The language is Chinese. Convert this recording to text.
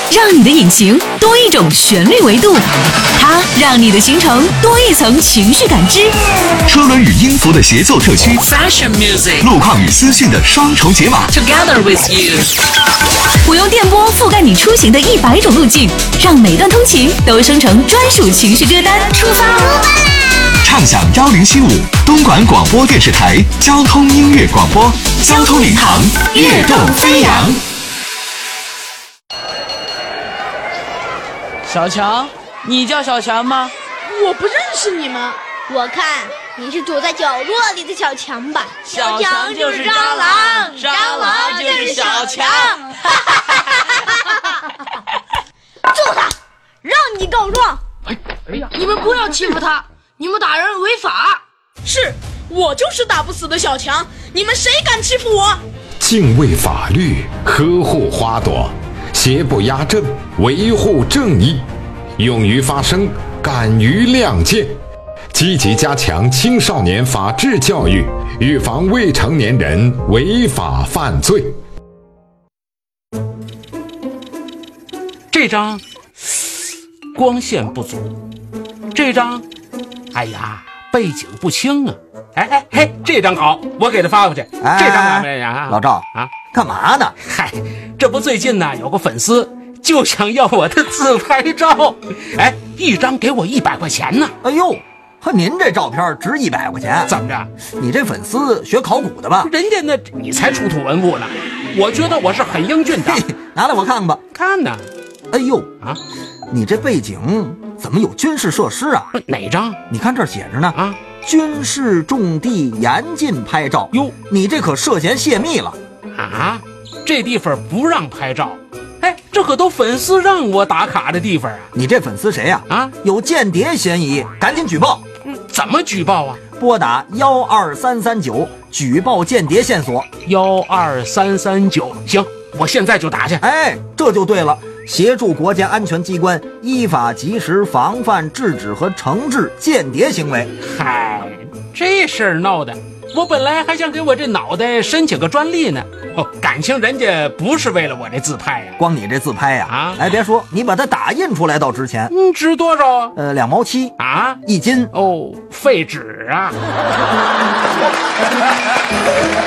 让你的引擎多一种旋律维度，它让你的行程多一层情绪感知。 车轮与音符的协奏特区 Fashion Music， 路况与资讯的双重解码 Together with you。 我用电波覆盖你出行的100种路径，让每段通勤都生成专属情绪歌单。出发！ 畅享1075东莞广播电视台交通音乐广播，交通领航，跃动飞扬。 小强，你叫小强吗？ 我不认识你们， 我看你是躲在角落里的小强吧。 小强就是蟑螂，蟑螂就是小强。 揍他，让你告状。 哎呀，你们不要欺负他，你们打人违法。是，我就是打不死的小强，你们谁敢欺负我？ 敬畏法律，呵护花朵，邪不压正，维护正义，勇于发声，敢于亮剑，积极加强青少年法治教育，预防未成年人违法犯罪。 这张光线不足，这张哎呀背景不清啊。嘿，这张好，我给他发过去。这张哪位啊？ 老赵啊，干嘛呢？ 嗨，这不最近呢有个粉丝就想要我的自拍照，一张给我100块钱呢。 哎呦，和您这照片值100块钱？ 怎么着？ 你这粉丝学考古的吧？ 人家那你才出土文物呢，我觉得我是很英俊的。 拿来我看看吧。 看呢。 哎呦啊，你这背景怎么有军事设施啊？ 哪张？ 你看这儿写着呢啊，军事重地严禁拍照。 哟， 你这可涉嫌泄密了啊！这地方不让拍照。这可都粉丝让我打卡的地方啊！ 你这粉丝谁呀？啊，有间谍嫌疑，赶紧举报。 怎么举报啊？ 拨打12339举报间谍线索。 12339，行，我现在就打去。 这就对了，协助国家安全机关依法及时防范、制止和惩治间谍行为。 嗨，这事儿闹的，我本来还想给我这脑袋申请个专利呢。感情人家不是为了我这自拍呀， 光你这自拍呀，别说，你把它打印出来倒值钱。 值多少啊 ？2毛7 啊 ，1斤。 哦，废纸啊。